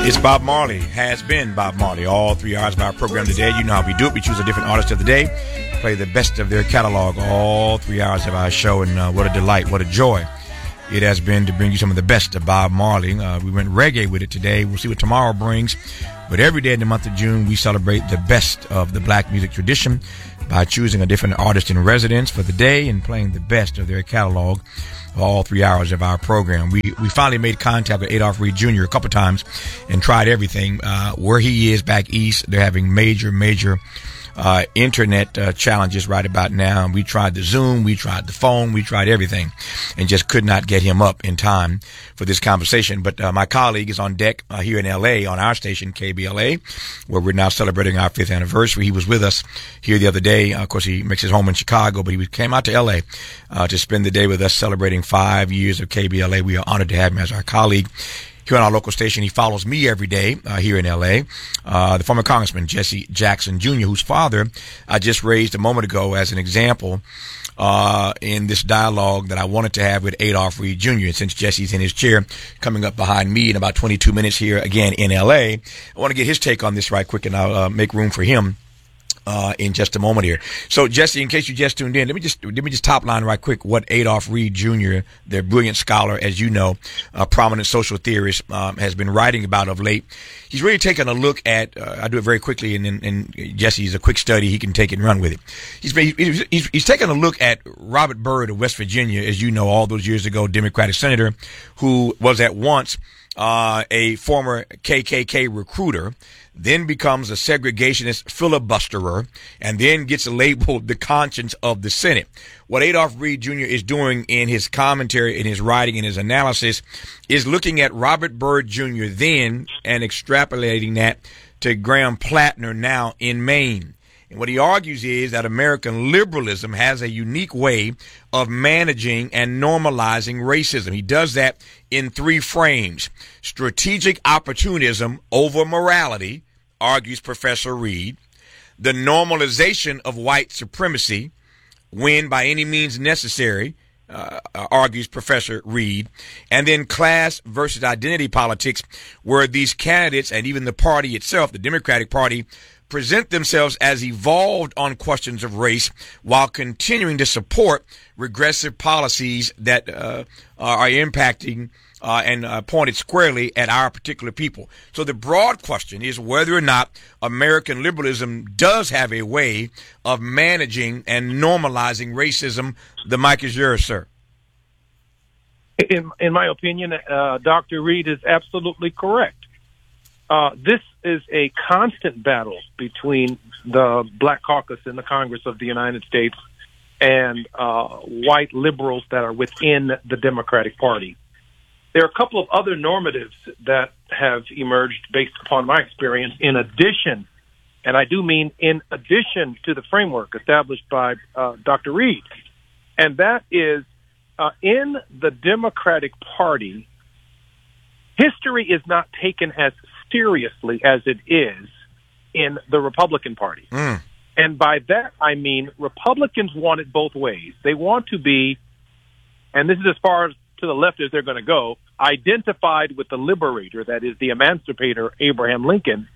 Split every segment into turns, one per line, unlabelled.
It's Bob Marley, has been Bob Marley. All 3 hours of our program today. You know how we do it. We choose a different artist of the day, play the best of their catalog, all 3 hours of our show. And what a delight, what a joy it has been to bring you some of the best of Bob Marley. We went reggae with it today. We'll see what tomorrow brings. But every day in the month of June, we celebrate the best of the black music tradition by choosing a different artist in residence for the day and playing the best of their catalog all 3 hours of our program. We finally made contact with Adolph Reed Jr. a couple times and tried everything. Where he is back east, they're having major internet challenges right about now. We tried the Zoom, we tried the phone, we tried everything, and just could not get him up in time for this conversation. But my colleague is on deck here in L.A. on our station, KBLA, where we're now celebrating our 5th anniversary. He was with us here the other day. Of course, he makes his home in Chicago, but he came out to L.A. To spend the day with us celebrating 5 years of KBLA. We are honored to have him as our colleague here on our local station. He follows me every day here in L.A. The former Congressman Jesse Jackson Jr., whose father I just raised a moment ago as an example in this dialogue that I wanted to have with Adolph Reed Jr. And since Jesse's in his chair coming up behind me in about 22 minutes here again in L.A., I want to get his take on this right quick, and I'll make room for him in just a moment here. So, Jesse, in case you just tuned in, let me just top line right quick what Adolph Reed Jr., the brilliant scholar, as you know, a prominent social theorist, has been writing about of late. He's really taken a look at, I do it very quickly, and Jesse's a quick study. He can take it and run with it. He's taken a look at Robert Byrd of West Virginia, as you know, all those years ago, Democratic senator, who was at once a former KKK recruiter, then becomes a segregationist filibusterer, and then gets labeled the conscience of the Senate. What Adolph Reed Jr. is doing in his commentary, in his writing, in his analysis, is looking at Robert Byrd Jr. then and extrapolating that to Graham Plattner now in Maine. And what he argues is that American liberalism has a unique way of managing and normalizing racism. He does that in 3 frames. Strategic opportunism over morality, argues Professor Reed. The normalization of white supremacy, when by any means necessary, argues Professor Reed. And then class versus identity politics, where these candidates and even the party itself, the Democratic Party, present themselves as evolved on questions of race while continuing to support regressive policies that are impacting and pointed squarely at our particular people. So the broad question is whether or not American liberalism does have a way of managing and normalizing racism. The mic is yours, sir.
In my opinion, Dr. Reed is absolutely correct. This is a constant battle between the Black Caucus in the Congress of the United States and white liberals that are within the Democratic Party. There are a couple of other normatives that have emerged based upon my experience in addition, and I do mean in addition to the framework established by Dr. Reed, and that is in the Democratic Party, history is not taken as seriously as it is in the Republican Party. And by that, I mean Republicans want it both ways. They want to be, and this is as far to the left as they're going to go, identified with the liberator, that is the emancipator, Abraham Lincoln.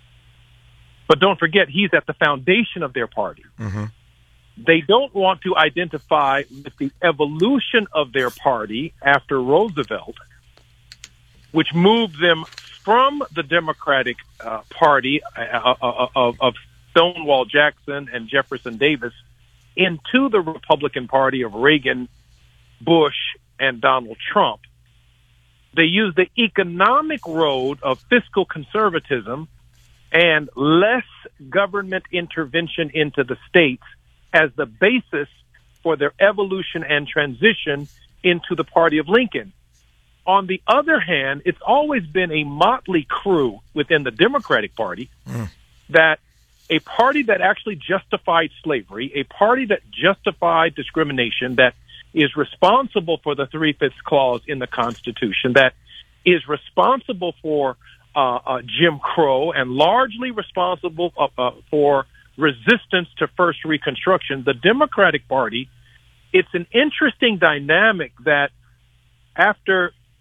But don't forget, he's at the foundation of their party. Mm-hmm. They don't want to identify with the evolution of their party after Roosevelt, which moved them from the Democratic Party of Stonewall Jackson and Jefferson Davis into the Republican Party of Reagan, Bush, and Donald Trump. They used the economic road of fiscal conservatism and less government intervention into the states as the basis for their evolution and transition into the party of Lincoln. On the other hand, it's always been a motley crew within the Democratic Party that a party that actually justified slavery, a party that justified discrimination, that is responsible for the 3/5 clause in the Constitution, that is responsible for Jim Crow and largely responsible for resistance to first Reconstruction. The Democratic Party, it's an interesting dynamic that after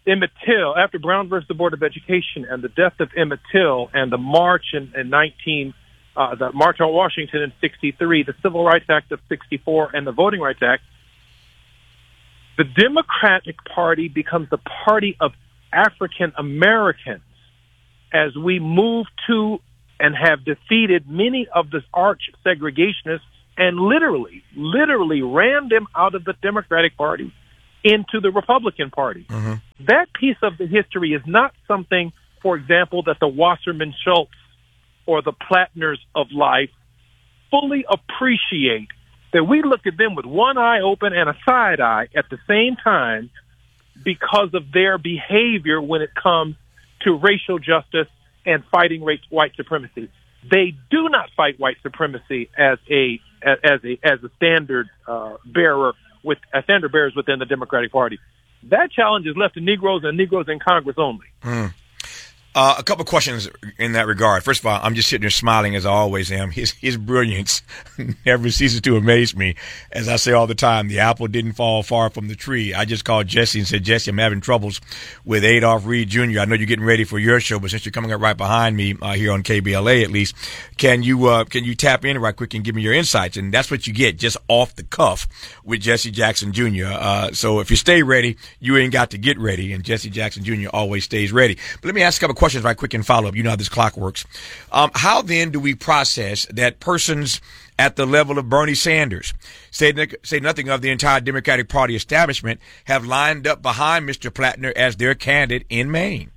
Emmett Till, after Brown versus the Board of Education and the death of Emmett Till and the march the March on Washington in 63, the Civil Rights Act of 64, and the Voting Rights Act, the Democratic Party becomes the party of African Americans as we move to and have defeated many of the arch segregationists and literally ran them out of the Democratic Party into the Republican Party. Mm-hmm. That piece of the history is not something, for example, that the Wasserman Schultz or the Plattners of life fully appreciate, that we look at them with one eye open and a side eye at the same time because of their behavior when it comes to racial justice and fighting white supremacy. They do not fight white supremacy as a standard bearers within the Democratic Party. That challenge is left to Negroes and Negroes in Congress only.
Mm. A couple of questions in that regard. First of all, I'm just sitting there smiling as I always am. His brilliance never ceases to amaze me. As I say all the time, the apple didn't fall far from the tree. I just called Jesse and said, Jesse, I'm having troubles with Adolph Reed Jr. I know you're getting ready for your show, but since you're coming up right behind me here on KBLA at least, can you tap in right quick and give me your insights? And that's what you get just off the cuff with Jesse Jackson Jr. So if you stay ready, you ain't got to get ready, and Jesse Jackson Jr. always stays ready. But let me ask a couple of questions right quick and follow up. You know how this clock works. How then do we process that persons at the level of Bernie Sanders, say nothing of the entire Democratic Party establishment, have lined up behind Mr. Plattner as their candidate in Maine?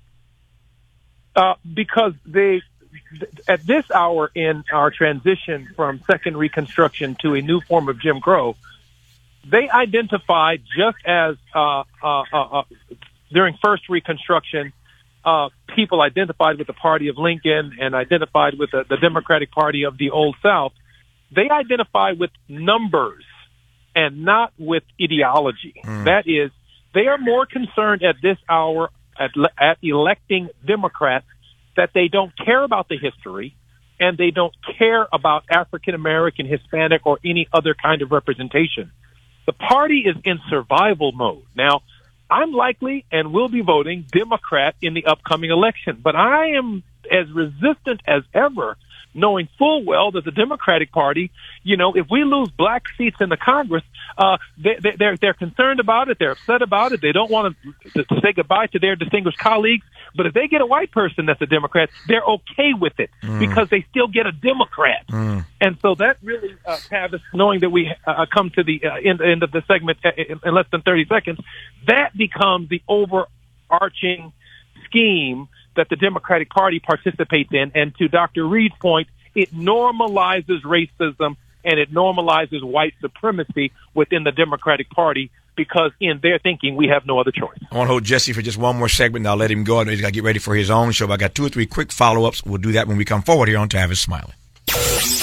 Because at this hour in our transition from Second Reconstruction to a new form of Jim Crow, they identify just as during First Reconstruction, people identified with the party of Lincoln and identified with the Democratic Party of the Old South. They identify with numbers and not with ideology. That is, they are more concerned at this hour at electing Democrats that they don't care about the history and they don't care about African American, Hispanic, or any other kind of representation. The party is in survival mode. Now, I'm likely and will be voting Democrat in the upcoming election, but I am as resistant as ever, knowing full well that the Democratic Party, if we lose black seats in the Congress, they're concerned about it. They're upset about it. They don't want to say goodbye to their distinguished colleagues. But if they get a white person that's a Democrat, they're okay with it because they still get a Democrat. And so that really, Tavis, knowing that we come to the end of the segment in less than 30 seconds, that becomes the overarching scheme that the Democratic Party participates in. And to Dr. Reed's point, it normalizes racism and it normalizes white supremacy within the Democratic Party because in their thinking, we have no other choice.
I want to hold Jesse for just one more segment, and I'll let him go. I know he's got to get ready for his own show, but I got 2 or 3 quick follow-ups. We'll do that when we come forward here on Tavis Smiley.